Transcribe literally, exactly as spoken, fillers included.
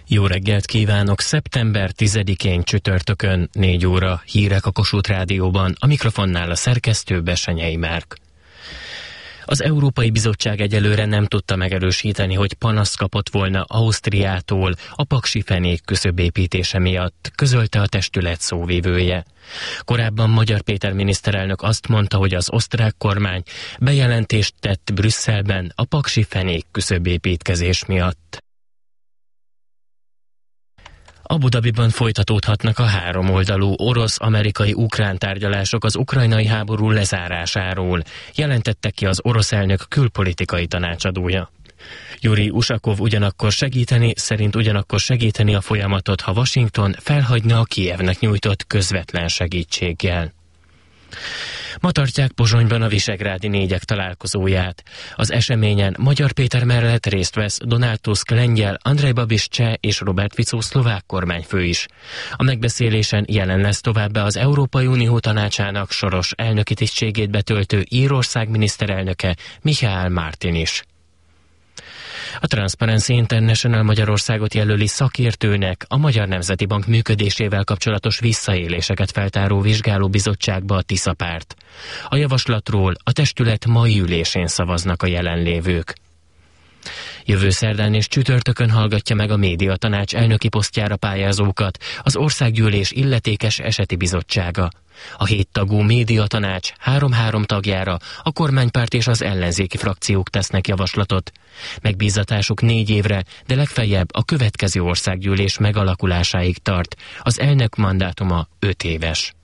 Jó reggelt kívánok! szeptember tizedikén csütörtökön négy óra hírek a Kossuth Rádióban, a mikrofonnál a szerkesztő Bessenyei Márk. Az Európai Bizottság egyelőre nem tudta megerősíteni, hogy panaszt kapott volna Ausztriától a paksi fenék küszöbépítése miatt, közölte a testület szóvivője. Korábban Magyar Péter miniszterelnök azt mondta, hogy az osztrák kormány bejelentést tett Brüsszelben a paksi fenék küszöbépítkezés miatt. Abu Dhabiban folytatódhatnak a háromoldalú orosz-amerikai-ukrán tárgyalások az ukrajnai háború lezárásáról, jelentette ki az orosz elnök külpolitikai tanácsadója. Jurij Usakov ugyanakkor segíteni, szerint ugyanakkor segíteni a folyamatot, ha Washington felhagyna a Kijevnek nyújtott közvetlen segítséggel. Ma tartják Pozsonyban a visegrádi négyek találkozóját. Az eseményen Magyar Péter mellett részt vesz Donald Tusk lengyel, Andrej Babis cseh és Robert Fico szlovák kormányfő is. A megbeszélésen jelen lesz továbbá az Európai Unió tanácsának soros elnöki tisztségét betöltő Írország miniszterelnöke, Michael Martin is. A Transparency International Magyarországot jelöli szakértőnek a Magyar Nemzeti Bank működésével kapcsolatos visszaéléseket feltáró vizsgálóbizottságba a Tisza párt. A javaslatról a testület mai ülésén szavaznak a jelenlévők. Jövő szerdán és csütörtökön hallgatja meg a médiatanács elnöki posztjára pályázókat az Országgyűlés illetékes eseti bizottsága. A héttagú médiatanács három-három tagjára a kormánypárt és az ellenzéki frakciók tesznek javaslatot. Megbízatásuk négy évre, de legfeljebb a következő országgyűlés megalakulásáig tart. Az elnök mandátuma öt éves.